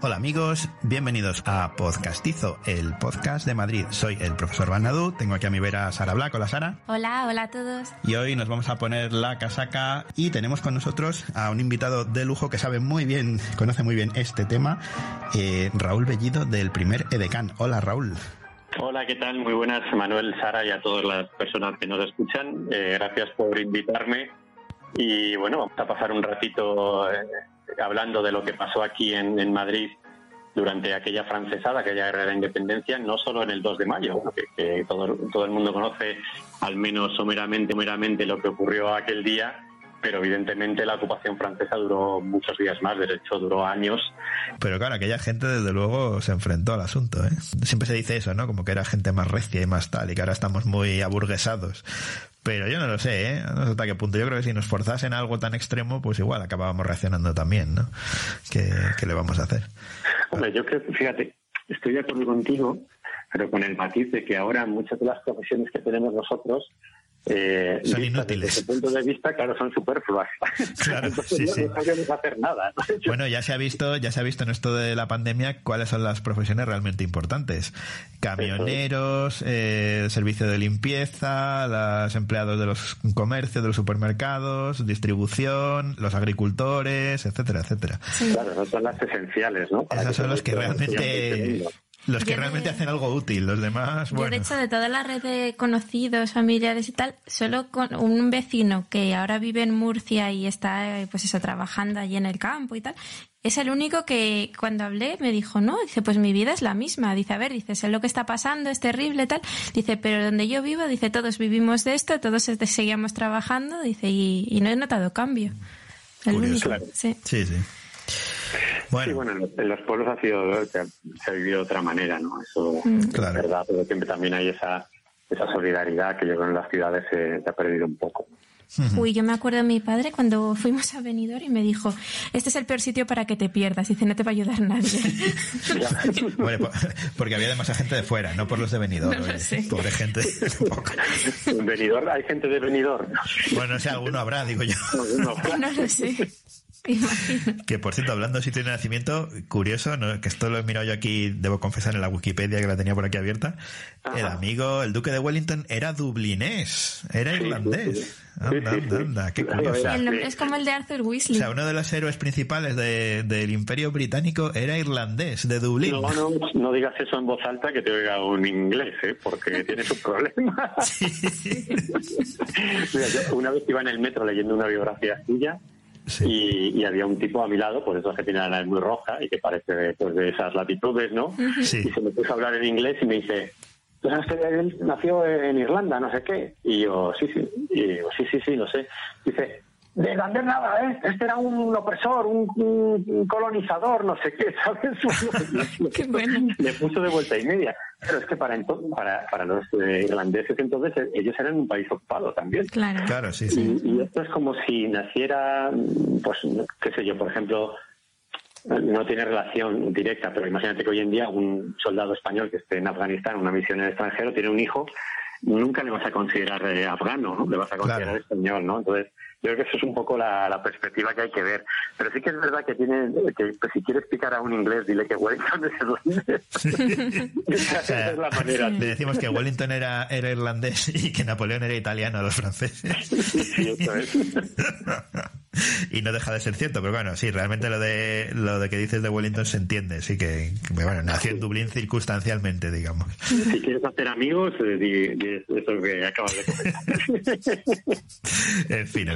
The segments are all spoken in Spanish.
Hola amigos, bienvenidos a Podcastizo, el podcast de Madrid. Soy el profesor Banadú, tengo aquí a mi vera a Sara Black. Hola Sara. Hola a todos. Y hoy nos vamos a poner la casaca y tenemos con nosotros a un invitado de lujo que sabe muy bien, conoce muy bien este tema, Raúl Bellido del primer Edecán. Hola Raúl. Hola, ¿qué tal? Muy buenas, Manuel, Sara y a todas las personas que nos escuchan. Gracias por invitarme y bueno, vamos a pasar un ratito hablando de lo que pasó aquí en Madrid durante aquella francesada, aquella guerra de la independencia, no solo en el 2 de mayo, que todo el mundo conoce al menos someramente lo que ocurrió aquel día, pero evidentemente la ocupación francesa duró muchos días más, de hecho duró años. Pero claro, aquella gente desde luego se enfrentó al asunto, ¿eh? Siempre se dice eso, ¿no? Como que era gente más recia y más tal, y que ahora estamos muy aburguesados. Pero yo no lo sé, ¿eh? No sé hasta qué punto. Yo creo que si nos forzasen a algo tan extremo, pues igual acabábamos reaccionando también, ¿no? ¿Qué le vamos a hacer? Hombre, yo creo que, fíjate, estoy de acuerdo contigo, pero con el matiz de que ahora muchas de las profesiones que tenemos nosotros son inútiles. Desde el punto de vista, claro, son superfluas. Claro, entonces sí. No sabíamos hacer nada, ¿no? Bueno, ya se ha visto en esto de la pandemia cuáles son las profesiones realmente importantes. Camioneros, servicio de limpieza, los empleados de los comercios, de los supermercados, distribución, los agricultores, etcétera, etcétera. Sí. Claro, esas son las esenciales, ¿no? Esas son los que realmente... Los que realmente hacen algo útil, los demás, bueno. Yo, de hecho, de toda la red de conocidos, familiares y tal, solo con un vecino que ahora vive en Murcia y está, pues eso, trabajando allí en el campo y tal, es el único que cuando hablé me dijo, no, dice, pues mi vida es la misma. Dice, a ver, dice, sé lo que está pasando, es terrible, tal. Dice, pero donde yo vivo, dice, todos vivimos de esto, todos seguíamos trabajando, dice, y no he notado cambio. El Curioso. único. Claro. Sí. Bueno. Sí, bueno, en los pueblos se ha vivido de otra manera, ¿no? Eso claro. Es verdad, pero siempre también hay esa solidaridad que yo creo en las ciudades se ha perdido un poco. Uy, yo me acuerdo de mi padre cuando fuimos a Benidorm y me dijo, este es el peor sitio para que te pierdas. Dice, no te va a ayudar nadie. Bueno, porque había demasiada gente de fuera, no por los de Benidorm. No lo sé. Pobre gente. ¿En Benidorm hay gente de Benidorm? Bueno, no sé, alguno habrá, digo yo. No lo sé. Imagino. Que por cierto, hablando de sitio de nacimiento, curioso, ¿no? Que esto lo he mirado yo aquí, debo confesar, en la Wikipedia, que la tenía por aquí abierta. Ajá. El duque de Wellington era dublinés, era irlandés. Anda, qué curioso. El nombre es como el de Arthur Weasley. O sea, uno de los héroes principales del Imperio Británico era irlandés, de Dublín. No digas eso en voz alta, que te oiga un inglés, porque tiene sus problemas. Sí. Mira, yo una vez iba en el metro leyendo una biografía suya. Sí. Y había un tipo a mi lado, pues eso que tiene la nariz muy roja y que parece pues de esas latitudes, ¿no? Sí. Y se me puso a hablar en inglés y me dice, ¿tú sabes que él nació en Irlanda, no sé qué? Y yo, sí. Y digo, sí, lo sé. Dice, de irlandés nada, ¿eh? Este era un opresor, un colonizador, no sé qué, ¿sabes? Qué bueno. Le puso de vuelta y media. Pero es que para los irlandeses entonces ellos eran un país ocupado también. Claro, sí. Y esto es como si naciera, pues, qué sé yo, por ejemplo, no tiene relación directa, pero imagínate que hoy en día un soldado español que esté en Afganistán, una misión en el extranjero, tiene un hijo, nunca le vas a considerar afgano, ¿no? Le vas a considerar español, ¿no? Entonces, yo creo que eso es un poco la perspectiva que hay que ver. Pero sí que es verdad que pues, si quieres picar a un inglés, dile que Wellington es irlandés. Esa es la manera. Le decimos que Wellington era irlandés y que Napoleón era italiano a los franceses. Sí, eso es. Y no deja de ser cierto, pero bueno, sí, realmente lo de que dices de Wellington se entiende, sí que bueno, nació en Dublín circunstancialmente, digamos. Si quieres hacer amigos, eso que acabas de comentar. En fin.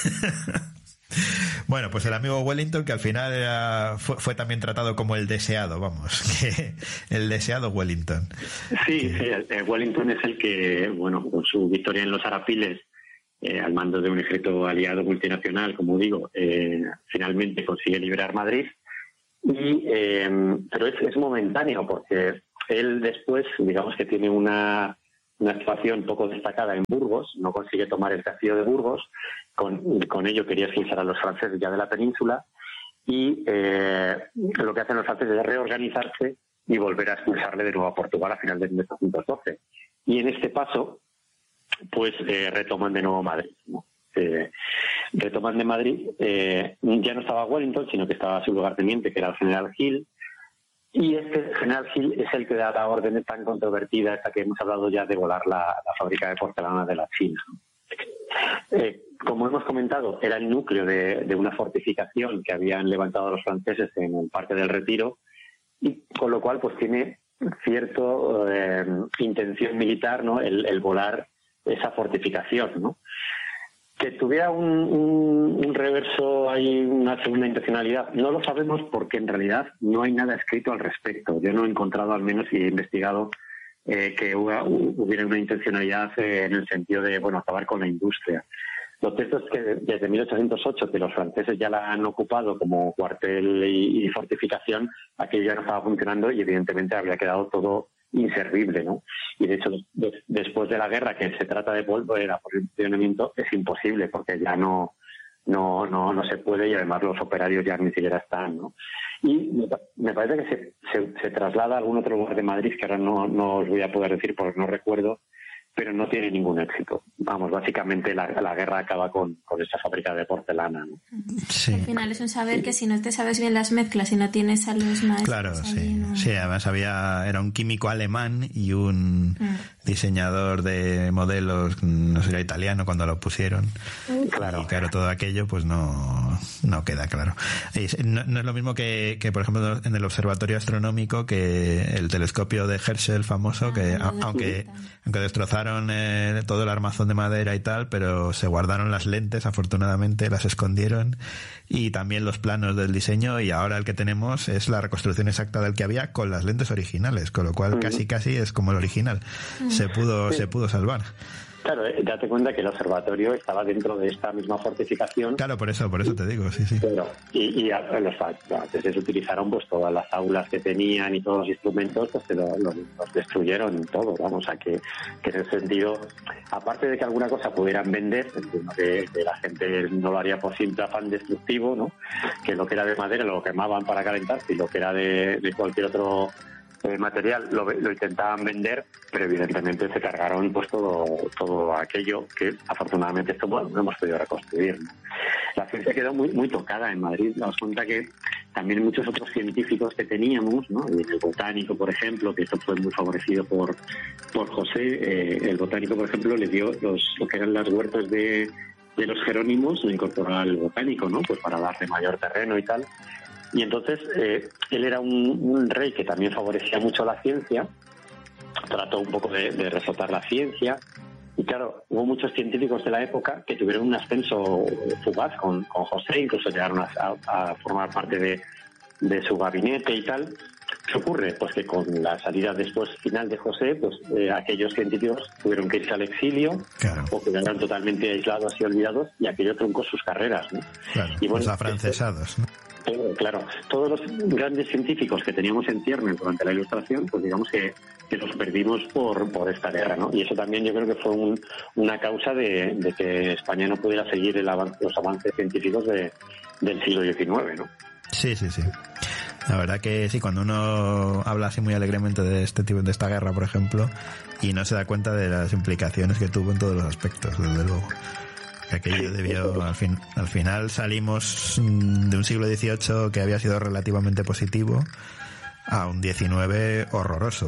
Bueno, pues el amigo Wellington, que al final fue también tratado como el deseado, vamos, que el deseado Wellington. Sí, Wellington es el que, bueno, con su victoria en los Arapiles, al mando de un ejército aliado multinacional, como digo, finalmente consigue liberar Madrid, pero es momentáneo, porque él después, digamos que tiene una actuación poco destacada en Burgos, no consigue tomar el castillo de Burgos, con ello quería expulsar a los franceses ya de la península, y lo que hacen los franceses es reorganizarse y volver a expulsarle de nuevo a Portugal a final de 1812. Y en este paso, pues retoman de nuevo Madrid, ¿no? Retoman de Madrid, ya no estaba Wellington, sino que estaba su lugarteniente, que era el general Hill, Y este general Hill es el que da la orden tan controvertida, esta que hemos hablado ya, de volar la fábrica de porcelana de la China. Como hemos comentado, era el núcleo de una fortificación que habían levantado los franceses en el Parque del Retiro, y con lo cual pues tiene cierta intención militar, ¿no? El volar esa fortificación, ¿no? Que tuviera un reverso, hay una segunda intencionalidad, no lo sabemos porque en realidad no hay nada escrito al respecto. Yo no he encontrado, al menos, y he investigado que hubiera una intencionalidad en el sentido de, bueno, acabar con la industria. Lo cierto es que desde 1808, que los franceses ya la han ocupado como cuartel y fortificación, aquello ya no estaba funcionando y evidentemente habría quedado todo inservible, ¿no? Y de hecho, después de la guerra, que se trata de volver a poner funcionamiento, es imposible porque ya no se puede, y además los operarios ya ni siquiera están, ¿no? Y me parece que se traslada a algún otro lugar de Madrid, que ahora no os voy a poder decir porque no recuerdo, pero no tiene ningún éxito. Vamos, básicamente la guerra acaba con esta fábrica de porcelana, ¿no? Sí. Al final es un saber que si no te sabes bien las mezclas y no tienes a los maestros... Claro, sí. ¿No? Sí, además era un químico alemán y un diseñador de modelos, no sé, era italiano cuando lo pusieron. Claro. Y claro, todo aquello pues no queda claro. No es lo mismo que, por ejemplo, en el observatorio astronómico, que el telescopio de Herschel famoso, que aunque destrozaron todo el armazón de madera y tal, pero se guardaron las lentes, afortunadamente las escondieron, y también los planos del diseño, y ahora el que tenemos es la reconstrucción exacta del que había con las lentes originales, con lo cual casi es como el original. Se pudo salvar. Claro, date cuenta que el observatorio estaba dentro de esta misma fortificación. Claro, por eso te digo, sí. Pero, y los franceses utilizaron pues todas las aulas que tenían y todos los instrumentos, pues los destruyeron todo, vamos, a que en ese sentido, aparte de que alguna cosa pudieran vender, entiendo que la gente no lo haría por simple afán destructivo, ¿no? Que lo que era de madera lo quemaban para calentarse, y lo que era de cualquier otro material lo intentaban vender, pero evidentemente se cargaron pues todo aquello que afortunadamente no hemos podido reconstruir, ¿no? La ciencia quedó muy tocada en Madrid. Nos cuenta que también muchos otros científicos que teníamos, ¿no? El botánico, por ejemplo, que esto fue muy favorecido por José, el botánico, por ejemplo, le dio lo que eran las huertas de los Jerónimos, lo incorporó al botánico, ¿no? Pues para darle mayor terreno y tal. Y entonces él era un rey que también favorecía mucho la ciencia, trató un poco de resaltar la ciencia, y claro, hubo muchos científicos de la época que tuvieron un ascenso fugaz con José, incluso llegaron a formar parte de su gabinete y tal. ¿Qué ocurre? Pues que con la salida después final de José, pues aquellos científicos tuvieron que irse al exilio, claro, o quedaron totalmente aislados y olvidados, y aquello truncó sus carreras, ¿no? Claro, y bueno, los afrancesados, ¿no? Claro, todos los grandes científicos que teníamos en ciernes durante la Ilustración, pues digamos que los perdimos por esta guerra, ¿no? Y eso también yo creo que fue una causa de que España no pudiera seguir los avances científicos del siglo XIX, ¿no? Sí. La verdad que sí, cuando uno habla así muy alegremente de esta guerra, por ejemplo, y no se da cuenta de las implicaciones que tuvo en todos los aspectos, desde luego. Aquello debió, al final salimos de un siglo XVIII que había sido relativamente positivo a un XIX horroroso.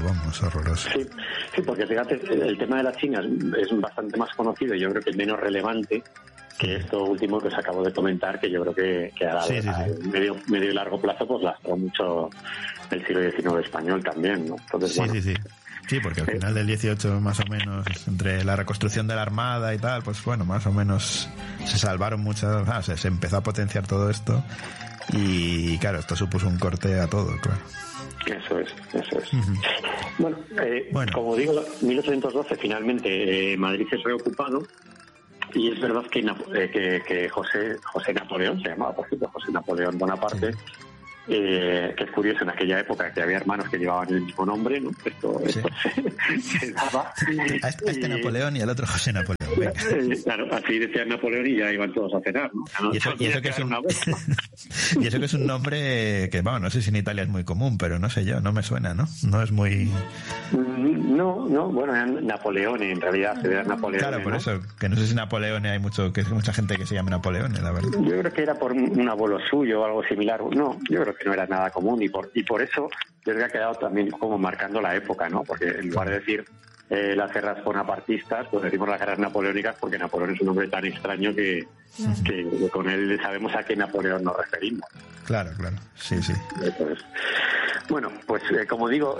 Sí, porque fíjate, el tema de las chinas es bastante más conocido y yo creo que es menos relevante que esto último que os acabo de comentar, que yo creo que a medio y largo plazo pues lastró mucho el siglo XIX español también, ¿no? Entonces, Sí, porque al final del 18 más o menos, entre la reconstrucción de la Armada y tal, pues bueno, más o menos se salvaron muchas, se empezó a potenciar todo esto, y claro, esto supuso un corte a todo, claro. Eso es. Uh-huh. Bueno, como digo, 1812 finalmente Madrid es reocupado, y es verdad que José Napoleón, se llamaba por cierto José Napoleón Bonaparte, que es curioso, en aquella época que había hermanos que llevaban el mismo nombre, ¿no? Esto se daba. A este Napoleón y al otro José Napoleón. Claro, así decían Napoleón y ya iban todos a cenar, ¿no? Y eso que es un nombre que, no sé si en Italia es muy común, pero no sé yo, no me suena, ¿no? No es muy... No, bueno, eran Napoleón, en realidad se veía Napoleón. Claro, por eso, que no sé si Napoleón hay mucha gente que se llama Napoleón, la verdad. Yo creo que era por un abuelo suyo o algo similar. No, yo creo que no era nada común, y por eso yo creo que ha quedado también como marcando la época, ¿no? Porque en lugar de decir las guerras bonapartistas, pues decimos las guerras napoleónicas, porque Napoleón es un hombre tan extraño que con él sabemos a qué Napoleón nos referimos. Claro, sí. Entonces, bueno, pues como digo,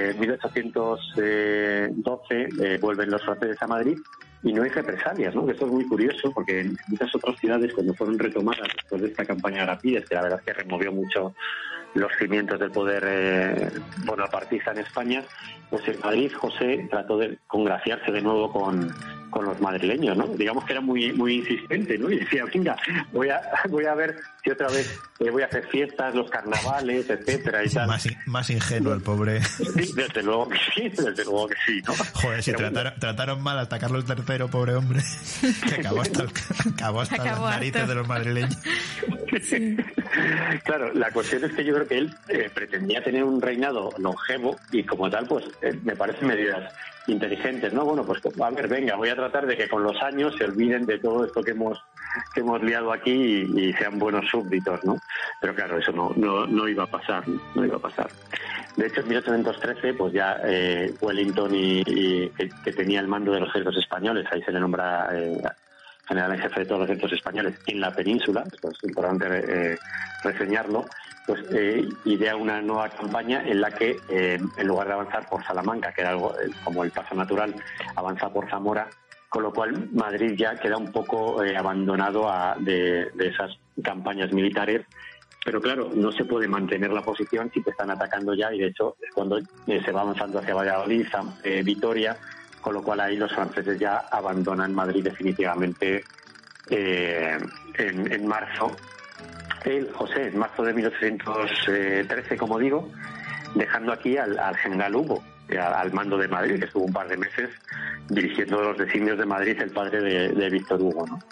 1812 vuelven los franceses a Madrid y no hay represalias, ¿no? Que esto es muy curioso, porque en muchas otras ciudades, cuando fueron retomadas después de esta campaña de Arapiles, que la verdad es que removió mucho los cimientos del poder bonapartista en España, pues en Madrid José trató de congraciarse de nuevo con los madrileños, ¿no? Digamos que era muy insistente, ¿no? Y decía, venga, voy a ver si otra vez voy a hacer fiestas, los carnavales, etcétera y tal. Más ingenuo el pobre. Sí, desde luego que sí, ¿no? Joder, si trataron mal hasta Carlos III, pobre hombre, que acabó hasta las narices de los madrileños. Sí. Claro, la cuestión es que yo creo que él pretendía tener un reinado longevo y como tal, pues me parecen medidas inteligentes, ¿no? Bueno, pues a ver, venga, voy a tratar de que con los años se olviden de todo esto que hemos liado aquí y sean buenos súbditos, ¿no? Pero claro, eso no iba a pasar, no iba a pasar. De hecho, en 1813, pues ya Wellington que tenía el mando de los ejércitos españoles, ahí se le nombra general en jefe de todos los ejércitos españoles en la península, esto es importante reseñarlo, pues idea una nueva campaña en la que en lugar de avanzar por Salamanca, que era algo como el paso natural, avanza por Zamora, con lo cual Madrid ya queda un poco abandonado de esas campañas militares, pero claro, no se puede mantener la posición si te están atacando ya, y de hecho es cuando se va avanzando hacia Valladolid, Vitoria, con lo cual ahí los franceses ya abandonan Madrid definitivamente en marzo. José, en marzo de 1813, como digo, dejando aquí al general Hugo, al mando de Madrid, que estuvo un par de meses dirigiendo los designios de Madrid, el padre de Víctor Hugo, ¿no?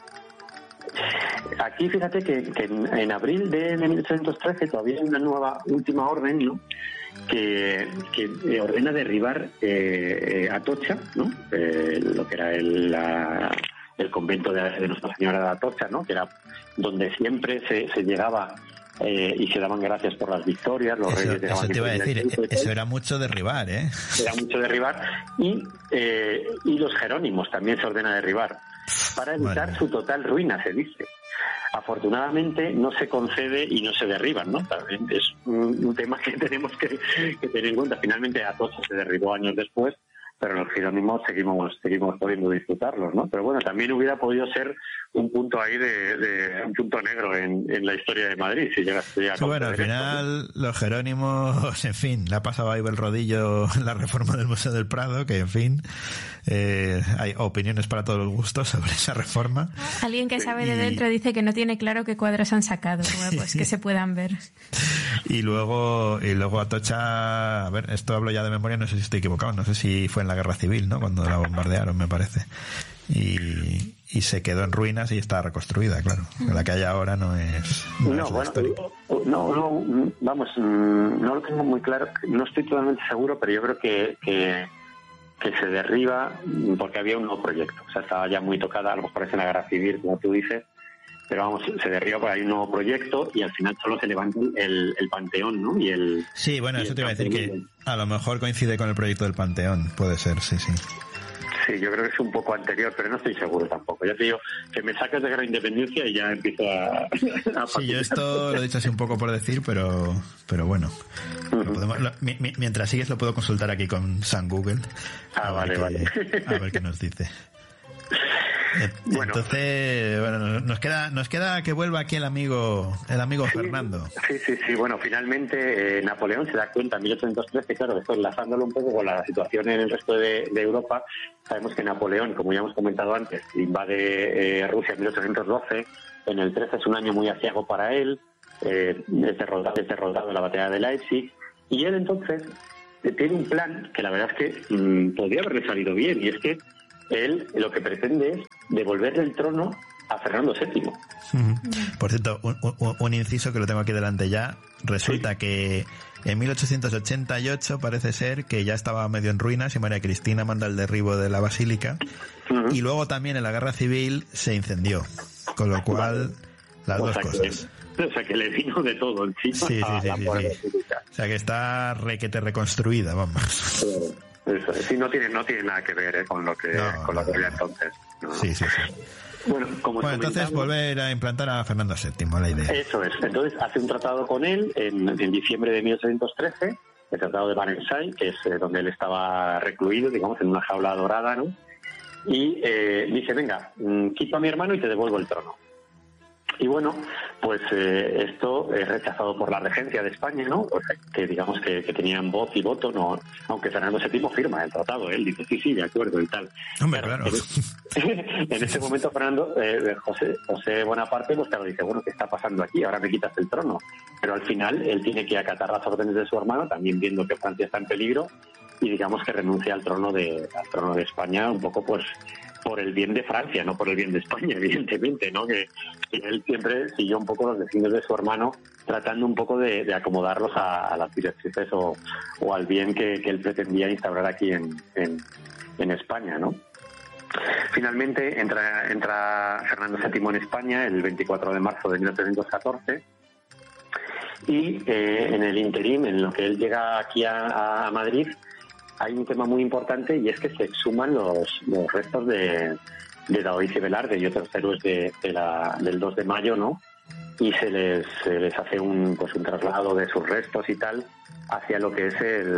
Aquí fíjate que en abril de 1813 todavía hay una nueva última orden, ¿no? que ordena derribar Atocha, ¿no? Lo que era el convento de Nuestra Señora de Atocha, ¿no? Que era donde siempre se llegaba y se daban gracias por las victorias, los reyes llegaban. Eso te iba a decir, eso era mucho derribar, ¿eh? Era mucho derribar, y los jerónimos también se ordena derribar, para evitar su total ruina, se dice. Afortunadamente no se concede y no se derriban, ¿no? También es un tema que tenemos que tener en cuenta. Finalmente Atocha se derribó años después, pero los jerónimos seguimos pudiendo disfrutarlos, ¿no? Pero bueno, también hubiera podido ser un punto ahí de un punto negro en la historia de Madrid, si llegase a... Sí, bueno, al final los jerónimos, en fin, le ha pasado ahí el rodillo la reforma del Museo del Prado, que en fin, hay opiniones para todos los gustos sobre esa reforma. Alguien que sabe de dentro dice que no tiene claro qué cuadros han sacado, bueno, pues que se puedan ver. Y luego Atocha, a ver, esto hablo ya de memoria, no sé si estoy equivocado, no sé si fue en la Guerra Civil, ¿no? Cuando la bombardearon, me parece. Y se quedó en ruinas y está reconstruida, claro. La que hay ahora no es histórica. Vamos, no lo tengo muy claro, no estoy totalmente seguro, pero yo creo que se derriba porque había un nuevo proyecto. O sea, estaba ya muy tocada, a lo mejor es en la Guerra Civil, como tú dices, pero vamos, se derriba porque hay un nuevo proyecto y al final solo se levanta el Panteón, ¿no? Sí, bueno, eso te iba a decir, que a lo mejor coincide con el proyecto del Panteón, puede ser, sí. Sí, yo creo que es un poco anterior, pero no estoy seguro tampoco. Ya te digo, que me sacas de Guerra de Independencia y ya empiezo a sí, yo esto lo he dicho así un poco por decir, pero bueno. Mientras sigues lo puedo consultar aquí con San Google. Vale. A ver qué nos dice. Entonces, bueno, nos queda que vuelva aquí el amigo Fernando. Sí. Bueno, finalmente Napoleón se da cuenta en 1813, claro, esto enlazándolo un poco con la situación en el resto de Europa. Sabemos que Napoleón, como ya hemos comentado antes, invade Rusia en 1812. En el 13 es un año muy aciago para él. Es derrotado en la batalla de Leipzig. Y él entonces tiene un plan que la verdad es que podría haberle salido bien, y es que él lo que pretende es devolverle el trono a Fernando VII. Por cierto, un inciso que lo tengo aquí delante ya. Resulta que en 1888 parece ser que ya estaba medio en ruinas y María Cristina manda el derribo de la basílica. Y luego también en la Guerra Civil se incendió. Con lo cual, las dos cosas. O sea, que le vino de todo encima. Sí. O sea, que está reconstruida, vamos. Eso, sí, no tiene nada que ver con lo que había entonces. ¿No? Sí. Bueno, entonces volver a implantar a Fernando VII, la idea. Eso es. Entonces hace un tratado con él en diciembre de 1813, el Tratado de Versailles, que es donde él estaba recluido, digamos, en una jaula dorada, ¿no? Y dice, venga, quito a mi hermano y te devuelvo el trono. Y bueno, pues esto es rechazado por la regencia de España, ¿no? Pues, que digamos que tenían voz y voto, no, aunque Fernando VII firma el tratado, él dice sí, de acuerdo y tal. Hombre, claro. En ese momento Fernando, José Bonaparte, pues claro, dice, bueno, ¿qué está pasando aquí? Ahora me quitas el trono. Pero al final él tiene que acatar las órdenes de su hermano, también viendo que Francia está en peligro, y digamos que renuncia al trono de España, un poco pues por el bien de Francia, no por el bien de España, evidentemente, ¿no? Que él siempre siguió un poco los designios de su hermano, tratando un poco de acomodarlos a las directrices o al bien que él pretendía instaurar aquí en España, ¿no? Finalmente entra Fernando VII en España el 24 de marzo de 1814 y en el interín, en lo que él llega aquí a Madrid, hay un tema muy importante y es que se exhuman los restos de Daoiz y Velarde y otros héroes del 2 de mayo, ¿no? Y se les hace un traslado de sus restos y tal hacia lo que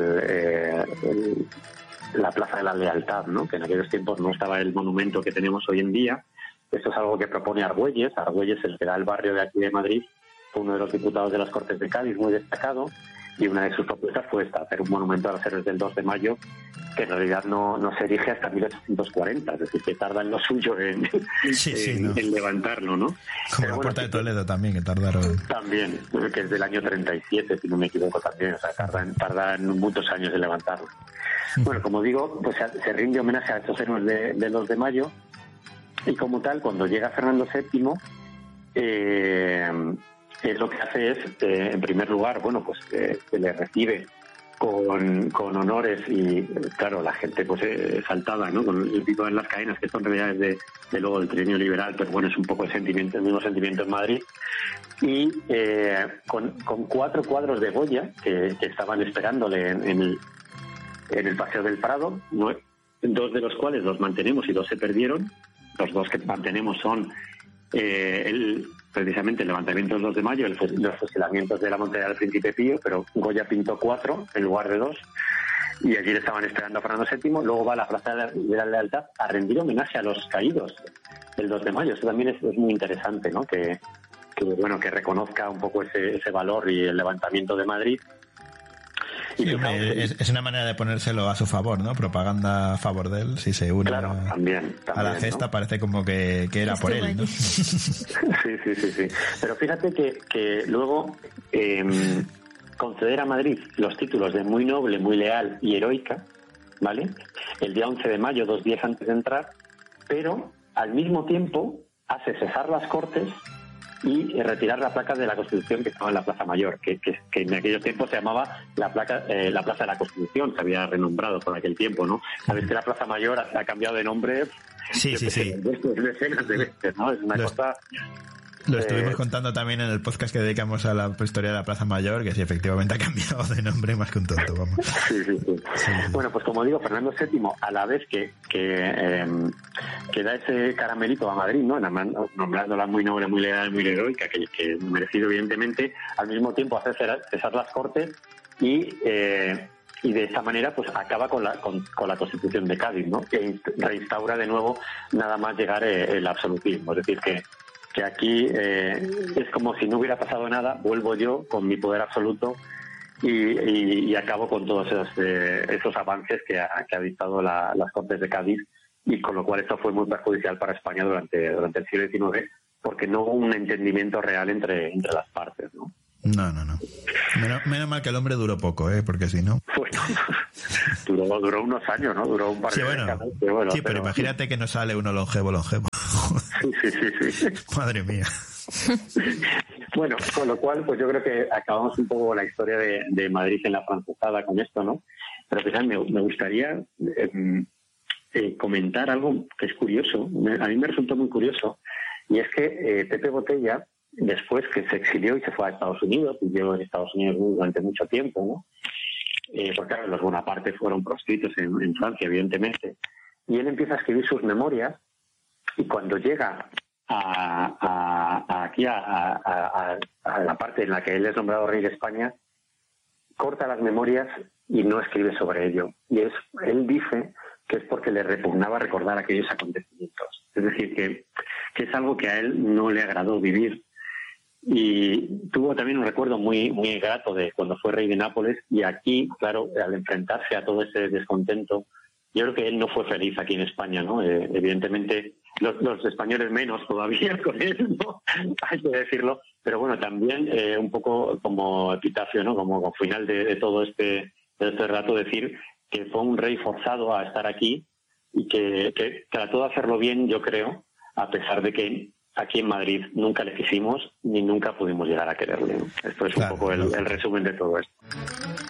es la Plaza de la Lealtad, ¿no? Que en aquellos tiempos no estaba el monumento que tenemos hoy en día. Esto es algo que propone Argüelles. Argüelles, el que da el barrio de aquí de Madrid, fue uno de los diputados de las Cortes de Cádiz, muy destacado. Y una de sus propuestas fue hacer un monumento a los héroes del 2 de mayo, que en realidad no se erige hasta 1840, es decir, que tardan lo suyo en levantarlo, ¿no? Como la Puerta de Toledo también, que tardaron. También, que es del año 37, si no me equivoco también, o sea, tardan muchos años en levantarlo. Bueno, como digo, pues se rinde homenaje a estos héroes del 2 de mayo, y como tal, cuando llega Fernando VII, lo que hace es, en primer lugar, bueno, pues se le recibe con honores y, claro, la gente pues saltada, ¿no? Con el pico en las cadenas, que son realidades de luego del trienio liberal, pero bueno, es un poco el mismo sentimiento en Madrid. Y con 4 cuadros de Goya que estaban esperándole en el Paseo del Prado, 2 de los cuales los mantenemos y 2 se perdieron. Los 2 que mantenemos son precisamente el levantamiento del 2 de mayo, los fusilamientos de la Montaña del Príncipe Pío, pero Goya pintó 4 en lugar de 2, y allí le estaban esperando a Fernando VII. Luego va a la Plaza de la Lealtad a rendir homenaje a los caídos del 2 de mayo. Eso también es muy interesante, ¿no? Que reconozca un poco ese valor y el levantamiento de Madrid. Sí, es una manera de ponérselo a su favor, ¿no? Propaganda a favor de él, si se une también, a la gesta, ¿no? Parece como que era por él, ¿no? Sí. Pero fíjate que luego conceder a Madrid los títulos de muy noble, muy leal y heroica, ¿vale? El día 11 de mayo, 2 días antes de entrar, pero al mismo tiempo hace cesar las Cortes y retirar la placa de la Constitución que estaba en la Plaza Mayor, que en aquellos tiempos se llamaba la Plaza de la Constitución, se había renombrado por aquel tiempo, ¿no? Sabes que la Plaza Mayor ha cambiado de nombre decenas de veces, ¿no? Es una cosa... Lo estuvimos contando también en el podcast que dedicamos a la historia de la Plaza Mayor, que sí, efectivamente ha cambiado de nombre más que un tonto, vamos. Sí. Bueno, pues como digo, Fernando VII, a la vez que da ese caramelito a Madrid, ¿no? Nombrándola muy noble, muy leal, muy heroica, que merecido evidentemente, al mismo tiempo hace cesar las Cortes y de esta manera pues acaba con la Constitución de Cádiz, ¿no? Que reinstaura de nuevo nada más llegar el absolutismo, es decir que aquí es como si no hubiera pasado nada, vuelvo yo con mi poder absoluto y acabo con todos esos avances que ha dictado las Cortes de Cádiz, y con lo cual esto fue muy perjudicial para España durante el siglo XIX, porque no hubo un entendimiento real entre las partes, ¿no? No. Menos mal que el hombre duró poco, porque si no... Bueno, duró unos años, ¿no? Duró un par de décadas. Sí, pero imagínate que no sale uno longevo. Sí. Madre mía. Bueno, con lo cual, pues yo creo que acabamos un poco la historia de Madrid en la francesada con esto, ¿no? Pero quizás me gustaría comentar algo que es curioso. A mí me resultó muy curioso, y es que Pepe Botella después que se exilió y se fue a Estados Unidos, vivió en Estados Unidos durante mucho tiempo, ¿no? Porque claro, los Bonaparte fueron proscritos en Francia, evidentemente. Y él empieza a escribir sus memorias, y cuando llega aquí a la parte en la que él es nombrado rey de España, corta las memorias y no escribe sobre ello. Y él dice que es porque le repugnaba recordar aquellos acontecimientos. Es decir, que es algo que a él no le agradó vivir. Y tuvo también un recuerdo muy, muy grato de cuando fue rey de Nápoles, y aquí, claro, al enfrentarse a todo ese descontento, yo creo que él no fue feliz aquí en España, ¿no? Evidentemente, los españoles menos todavía con él, ¿no? Hay que decirlo. Pero bueno, también un poco como epitafio, ¿no? Como final de todo este rato, decir que fue un rey forzado a estar aquí y que trató de hacerlo bien, yo creo, a pesar de que aquí en Madrid nunca le quisimos ni nunca pudimos llegar a quererle, ¿no? Esto es un poco el resumen de todo esto.